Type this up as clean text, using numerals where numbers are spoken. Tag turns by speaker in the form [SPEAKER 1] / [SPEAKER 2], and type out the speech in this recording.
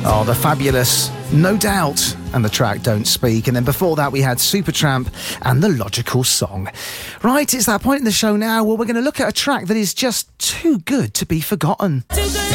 [SPEAKER 1] Oh, the fabulous No Doubt and the track Don't Speak. And then before that we had Supertramp and The Logical Song. Right, it's that point in the show now where we're going to look at a track that is just too good to be forgotten.